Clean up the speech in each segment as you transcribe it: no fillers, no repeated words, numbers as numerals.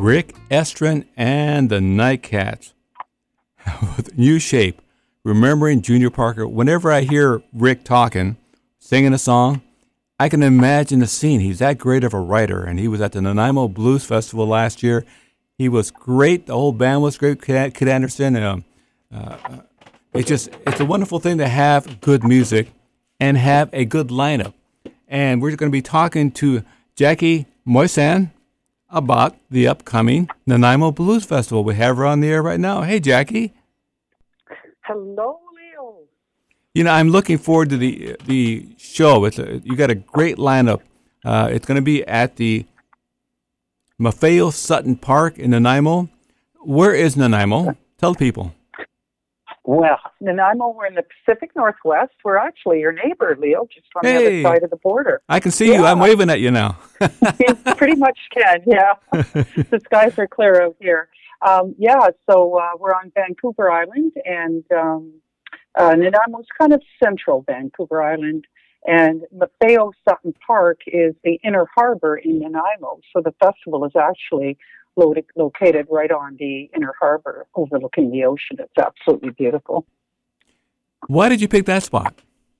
Rick Estrin and the Nightcats with New Shape, remembering Junior Parker. Whenever I hear Rick talking, singing a song, I can imagine the scene. He's that great of a writer, and he was at the Nanaimo Blues Festival last year. He was great. The whole band was great. Kid Anderson. It's a wonderful thing to have good music and have a good lineup. And we're going to be talking to Jackie Moisan about the upcoming Nanaimo Blues Festival. We have her on the air right now. Hey, Jackie. Hello, Leo. You know, I'm looking forward to the show. You got a great lineup. It's going to be at the Maffeo Sutton Park in Nanaimo. Where is Nanaimo? Tell people. Well, Nanaimo, we're in the Pacific Northwest. We're actually your neighbor, Leo, just on the other side of the border. I can see you. I'm waving at you now. You pretty much can, yeah. The skies are clear out here. So we're on Vancouver Island, and Nanaimo's kind of central Vancouver Island, and Maffeo Sutton Park is the inner harbor in Nanaimo. So the festival is actually located right on the inner harbor overlooking the ocean. It's absolutely beautiful. Why did you pick that spot?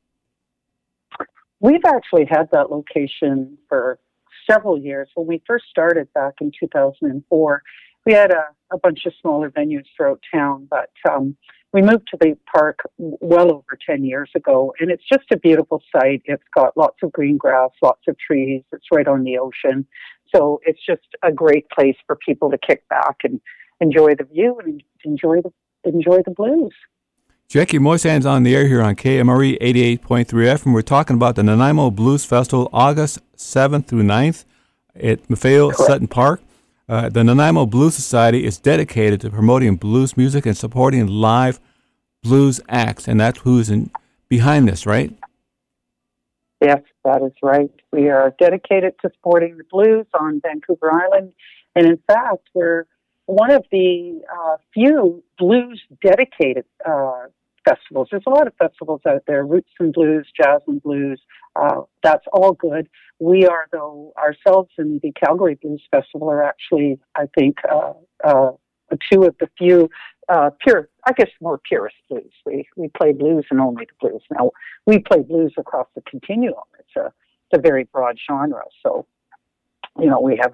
We've actually had that location for several years. When we first started back in 2004, we had a bunch of smaller venues throughout town, but we moved to the park well over 10 years ago, and it's just a beautiful site. It's got lots of green grass, lots of trees. It's right on the ocean. So it's just a great place for people to kick back and enjoy the view and enjoy the blues. Jackie Moisan's on the air here on KMRE 88.3 FM. We're talking about the Nanaimo Blues Festival, August 7th through 9th at Maffeo Sutton Park. The Nanaimo Blues Society is dedicated to promoting blues music and supporting live blues acts, and that's who's behind this, right? Yes, that is right. We are dedicated to supporting the blues on Vancouver Island, and in fact, we're one of the few blues-dedicated festivals. There's a lot of festivals out there, roots and blues, jazz and blues. That's all good. We are, though, ourselves and the Calgary Blues Festival are actually, I think, two of the few more purist blues. We play blues and only the blues. Now, we play blues across the continuum. It's a very broad genre. So, we have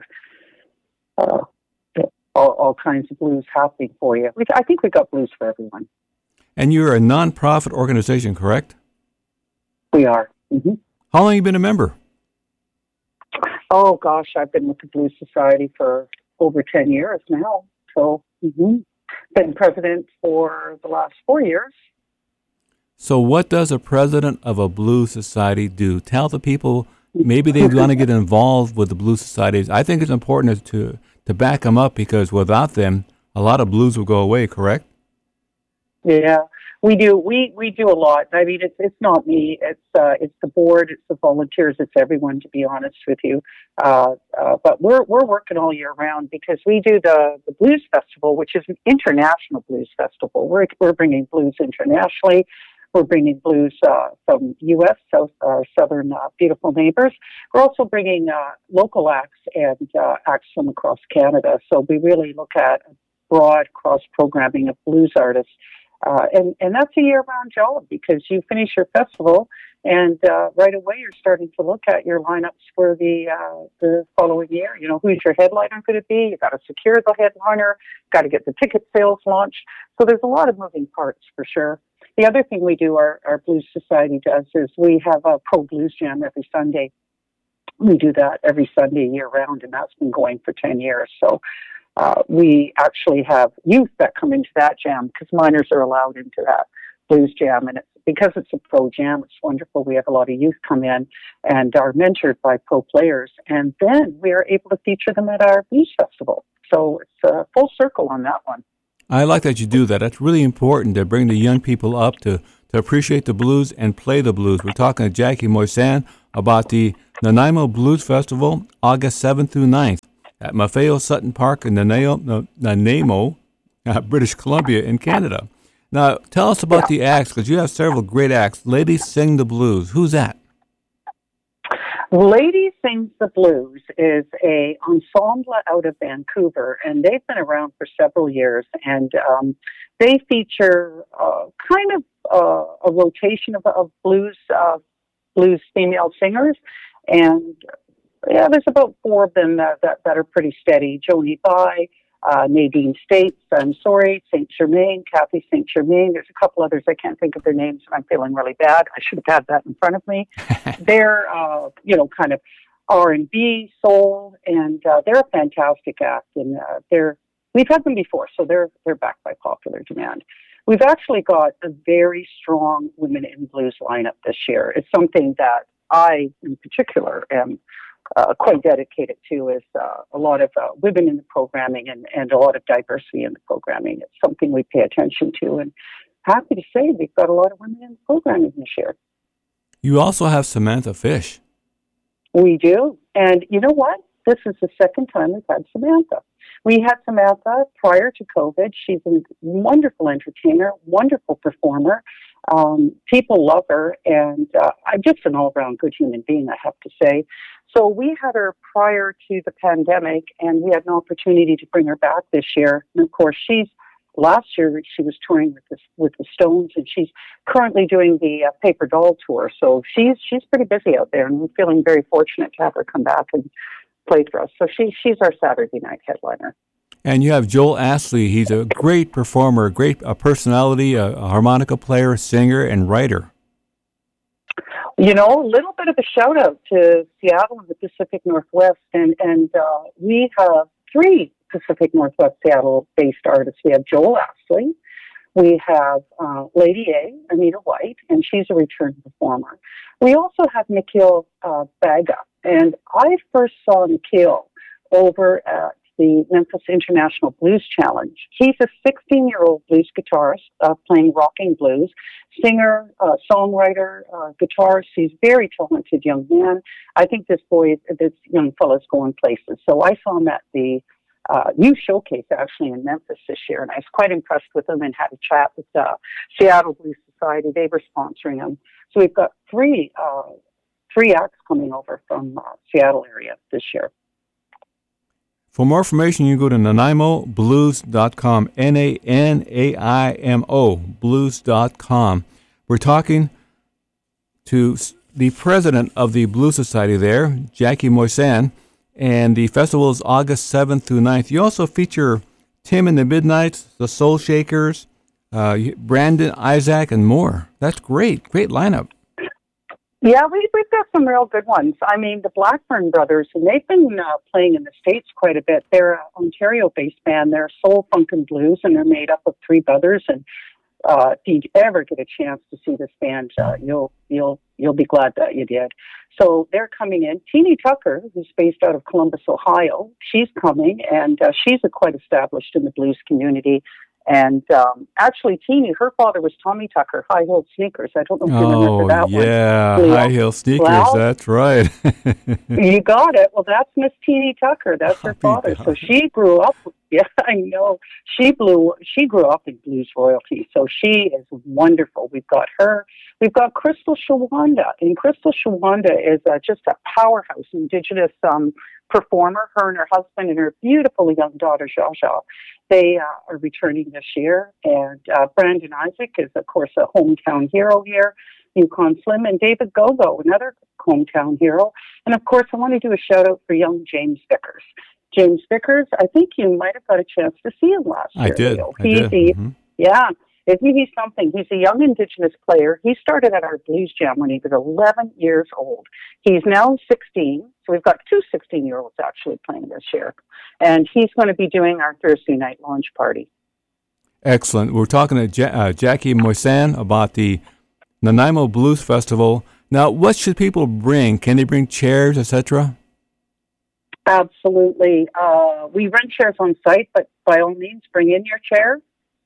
all kinds of blues happening for you. I think we got blues for everyone. And you're a non-profit organization, correct? We are. Mm-hmm. How long have you been a member? Oh, gosh, I've been with the Blues Society for over 10 years now. So, been president for the last 4 years. So what does a president of a blues society do? Tell the people, maybe they want to get involved with the blues societies. I think it's important to back them up, because without them, a lot of blues will go away, correct? Yeah, we do. We do a lot. I mean, it's not me. It's the board. It's the volunteers. It's everyone, to be honest with you. But we're working all year round, because we do the Blues Festival, which is an international blues festival. We're bringing blues internationally. We're bringing blues from U.S., our southern beautiful neighbors. We're also bringing local acts and acts from across Canada. So we really look at broad cross-programming of blues artists. And that's a year-round job, because you finish your festival and right away you're starting to look at your lineups for the following year. Who's your headliner going to be? You've got to secure the headliner, got to get the ticket sales launched. So there's a lot of moving parts for sure. The other thing we do, our Blues Society does, is we have a Pro Blues Jam every Sunday. We do that every Sunday year-round, and that's been going for 10 years. So we actually have youth that come into that jam, because minors are allowed into that blues jam. And because it's a pro jam, it's wonderful. We have a lot of youth come in and are mentored by pro players. And then we are able to feature them at our blues festival. So it's a full circle on that one. I like that you do that. That's really important to bring the young people up to appreciate the blues and play the blues. We're talking to Jackie Moisan about the Nanaimo Blues Festival, August 7th through 9th. At Maffeo Sutton Park in Nanaimo, British Columbia in Canada. Now, tell us about the acts, because you have several great acts. Ladies Sing the Blues. Who's that? Lady Sings the Blues is a ensemble out of Vancouver, and they've been around for several years. And they feature a rotation of blues female singers, and yeah, there's about four of them that are pretty steady. Joni Bai, Nadine States, I'm sorry, Saint Germain, Kathy Saint Germain. There's a couple others I can't think of their names, and I'm feeling really bad. I should have had that in front of me. They're kind of R&B, soul, and they're a fantastic act. And we've had them before, so they're back by popular demand. We've actually got a very strong women in blues lineup this year. It's something that I, in particular, am quite dedicated to, is a lot of women in the programming and a lot of diversity in the programming. It's something we pay attention to, and happy to say we've got a lot of women in the programming this year. You also have Samantha Fish. We do. And you know what? This is the second time we've had Samantha. We had Samantha prior to COVID. She's a wonderful entertainer, wonderful performer. People love her, and I'm just an all-around good human being, I have to say. So we had her prior to the pandemic, and we had an opportunity to bring her back this year. And of course, last year she was touring with the Stones, and she's currently doing the Paper Doll tour. So she's pretty busy out there, and we're feeling very fortunate to have her come back and play for us. So she's our Saturday night headliner. And you have Joel Astley. He's a great performer, a great personality, a harmonica player, singer, and writer. You know, a little bit of a shout out to Seattle and the Pacific Northwest, and we have three Pacific Northwest Seattle-based artists. We have Joel Astley, we have Lady A, Anita White, and she's a return performer. We also have Nikhil Baga, and I first saw Nikhil over at the Memphis International Blues Challenge. He's a 16-year-old blues guitarist playing rocking blues, singer, songwriter, guitarist. He's a very talented young man. I think this young fella's going places. So I saw him at the youth showcase actually in Memphis this year, and I was quite impressed with him and had a chat with Seattle Blues Society. They were sponsoring him. So we've got three acts coming over from Seattle area this year. For more information, you can go to NanaimoBlues.com, Nanaimo Blues.com. We're talking to the president of the Blues Society there, Jackie Moisan, and the festival is August 7th through 9th. You also feature Tim and the Midnights, the Soul Shakers, Brandon Isaac, and more. That's great. Great lineup. Yeah, we've got some real good ones. I mean, the Blackburn Brothers, and they've been playing in the States quite a bit. They're an Ontario-based band. They're soul, funk, and blues, and they're made up of three brothers. And if you ever get a chance to see this band, you'll be glad that you did. So they're coming in. Teenie Tucker, who's based out of Columbus, Ohio, she's coming, and she's quite established in the blues community. And actually, Teenie, her father was Tommy Tucker, High Heel Sneakers. I don't know if you remember that one. Yeah, High Heel Sneakers, well, that's right. You got it. Well, that's Miss Teenie Tucker. That's her father. So she grew up, yeah, I know. She grew up in blues royalty. So she is wonderful. We've got her. We've got Crystal Shawanda. And Crystal Shawanda is just a powerhouse Indigenous performer. Her and her husband and her beautiful young daughter, Jaja. They are returning this year. And Brandon Isaac is, of course, a hometown hero here, Yukon Slim, and David Gogo, another hometown hero. And, of course, I want to do a shout-out for young James Vickers. James Vickers, I think you might have got a chance to see him last year. I did. Yeah. Isn't he something? He's a young Indigenous player. He started at our Blues Jam when he was 11 years old. He's now 16, so we've got two 16-year-olds actually playing this year. And he's going to be doing our Thursday night launch party. Excellent. We're talking to Jackie Moisan about the Nanaimo Blues Festival. Now, what should people bring? Can they bring chairs, etc.? Absolutely. We rent chairs on site, but by all means, bring in your chair.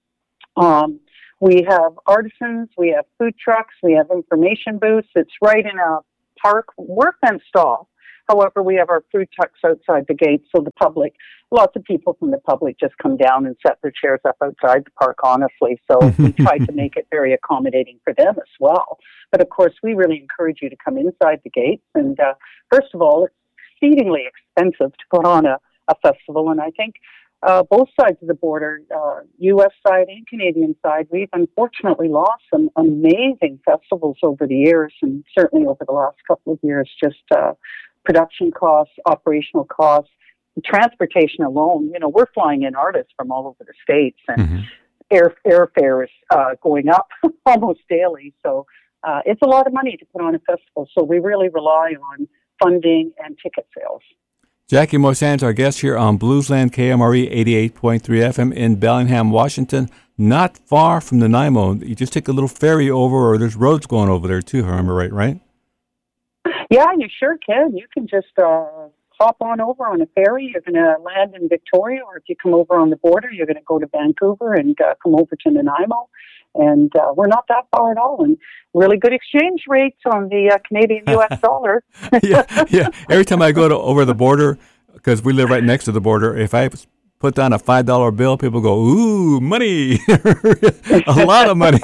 We have artisans, we have food trucks, we have information booths. It's right in a park. We're fenced off. However, we have our food trucks outside the gate, so the public, lots of people from the public just come down and set their chairs up outside the park, honestly. So we try to make it very accommodating for them as well. But of course, we really encourage you to come inside the gates. And first of all, it's exceedingly expensive to put on a festival. And I think both sides of the border, U.S. side and Canadian side, we've unfortunately lost some amazing festivals over the years, and certainly over the last couple of years, just production costs, operational costs, transportation alone. You know, we're flying in artists from all over the States, and airfare is going up almost daily. So it's a lot of money to put on a festival. So we really rely on funding and ticket sales. Jackie Moisan's our guest here on Bluesland KMRE 88.3 FM in Bellingham, Washington, not far from Nanaimo. You just take a little ferry over, or there's roads going over there too, if I remember right? Yeah, you sure can. You can just hop on over on a ferry. You're going to land in Victoria, or if you come over on the border, you're going to go to Vancouver and come over to Nanaimo. And we're not that far at all, and really good exchange rates on the Canadian-U.S. dollar. yeah. Every time I go over the border, because we live right next to the border, if I put down a $5 bill, people go, ooh, money, a lot of money.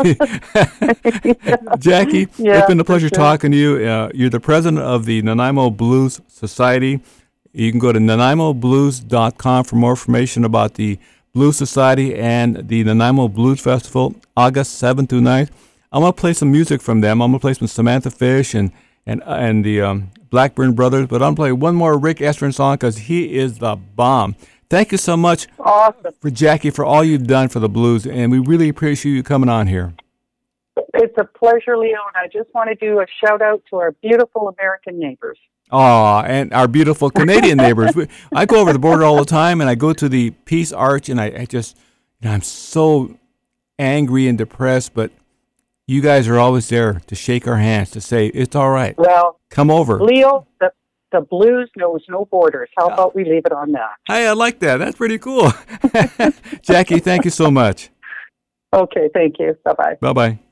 Jackie, it's been a pleasure talking to you. You're the president of the Nanaimo Blues Society. You can go to nanaimoblues.com for more information about the Blues Society and the Nanaimo Blues Festival, August 7th through 9th. I'm going to play some music from them. I'm going to play some Samantha Fish and the Blackburn Brothers, but I'm going to play one more Rick Estrin song because he is the bomb. Thank you so much, for Jackie, for all you've done for the blues, and we really appreciate you coming on here. It's a pleasure, Leo, and I just want to do a shout-out to our beautiful American neighbors. Oh, and our beautiful Canadian neighbors. I go over the border all the time, and I go to the Peace Arch, and I just, I'm so angry and depressed, but you guys are always there to shake our hands, to say, it's all right. Well, come over. Leo, the blues knows no borders. How about we leave it on that? Hey, I like that. That's pretty cool. Jackie, thank you so much. Okay, thank you. Bye-bye. Bye-bye.